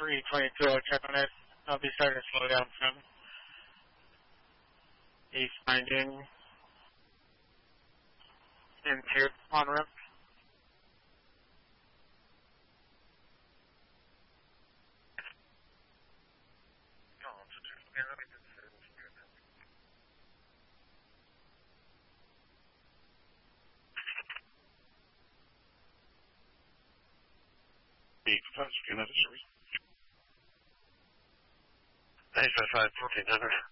322, I'll check on it. I'll be starting to slow down soon. East finding into on ramp. Another service. 955 1400.